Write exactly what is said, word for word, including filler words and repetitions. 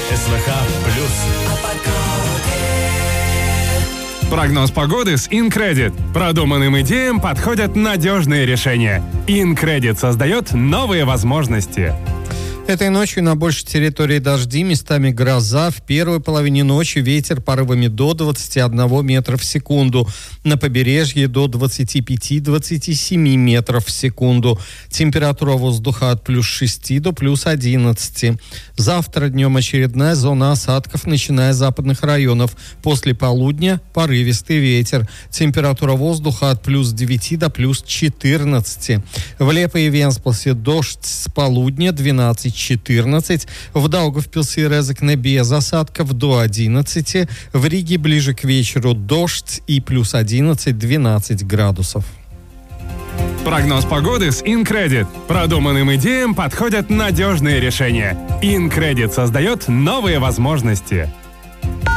СВХ плюс. Прогноз погоды с InCredit. Продуманным идеям подходят надежные решения. InCredit создает новые возможности. Этой ночью на большей территории дожди, местами гроза. В первой половине ночи ветер порывами до двадцати одного метра в секунду. На побережье до двадцати пяти — двадцати семи метров в секунду. Температура воздуха от плюс шести до плюс одиннадцати. Завтра днем очередная зона осадков, начиная с западных районов. После полудня порывистый ветер. Температура воздуха от плюс девяти до плюс четырнадцати. В Лепо и Венспилсе дождь с полудня двенадцать-четырнадцать. В Даугавпилсе и Резекне без осадков до одиннадцати. В Риге ближе к вечеру дождь и плюс одиннадцать-двенадцать градусов. Прогноз погоды с InCredit. Продуманным идеям подходят надежные решения. InCredit создает новые возможности.